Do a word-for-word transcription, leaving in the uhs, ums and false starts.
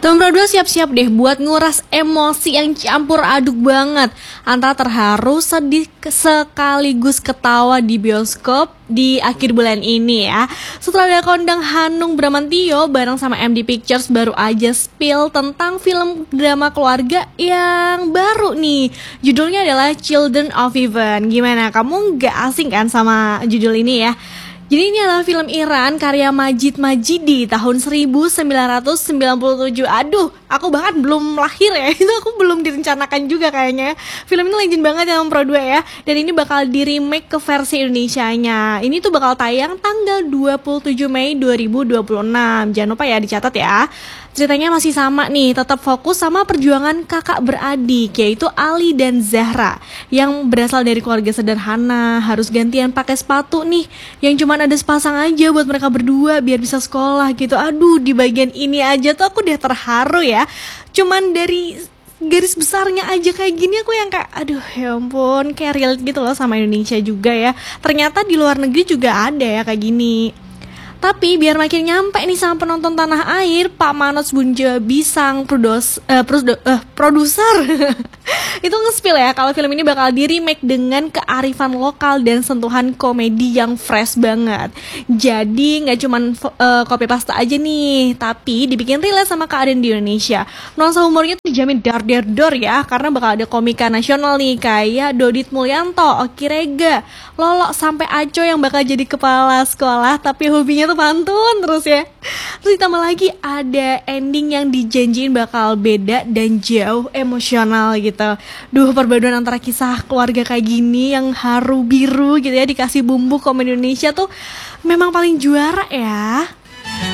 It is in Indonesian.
Nomor dua, siap-siap deh buat nguras emosi yang campur aduk banget antara terharu, sedih, sekaligus ketawa di bioskop di akhir bulan ini ya. Sutradara kondang Hanung Bramantyo bareng sama M D Pictures baru aja spill tentang film drama keluarga yang baru nih. Judulnya adalah Children of Heaven. Gimana, kamu gak asing kan sama judul ini ya? Jadi ini adalah film Iran karya Majid Majidi tahun seribu sembilan ratus sembilan puluh tujuh. Aduh, aku bahkan belum lahir ya. Itu aku belum direncanakan juga kayaknya. Film ini legend banget ya Pro dua ya. Dan ini bakal di remake ke versi Indonesianya. Ini tuh bakal tayang tanggal dua puluh tujuh Mei dua ribu dua puluh enam. Jangan lupa ya dicatat ya. Ceritanya masih sama nih, tetap fokus sama perjuangan kakak beradik, yaitu Ali dan Zahra, yang berasal dari keluarga sederhana, harus gantian pakai sepatu nih, yang cuman ada sepasang aja buat mereka berdua biar bisa sekolah gitu. Aduh, di bagian ini aja tuh aku udah terharu ya. Cuman dari garis besarnya aja kayak gini aku yang kayak aduh ya ampun, kayak relate gitu loh sama Indonesia juga ya. Ternyata di luar negeri juga ada ya kayak gini. Tapi biar makin nyampe nih sama penonton tanah air, Pak Manoj Punjabi sang produs, uh, produ, uh, produser itu nge-spill ya kalau film ini bakal di remake dengan kearifan lokal dan sentuhan komedi yang fresh banget. Jadi nggak cuman uh, copy paste aja nih, tapi dibikin relate sama keadaan di Indonesia. Nuansa humornya tuh dijamin dar dar dor ya, karena bakal ada komika nasional nih kayak Dodit Mulyanto, Oki Rega, Lolo sampai Aco yang bakal jadi kepala sekolah tapi hobinya tuh pantun terus ya. Terus ditambah lagi ada ending yang dijanjiin bakal beda dan jauh emosional gitu. Duh, perpaduan antara kisah keluarga kayak gini yang haru biru gitu ya dikasih bumbu komedi Indonesia tuh memang paling juara ya.